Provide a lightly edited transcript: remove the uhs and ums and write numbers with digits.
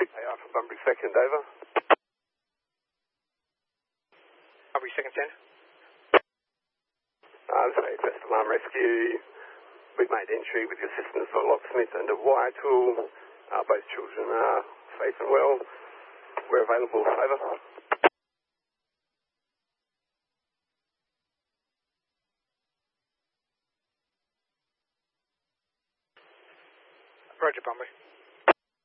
Alpha Bunbury 2nd, over. Bunbury 2nd, 10. This is First Alarm Rescue. We've made entry with the assistance of a locksmith and a wire tool. Both children are safe and well. We're available, over. Roger, Bunbury.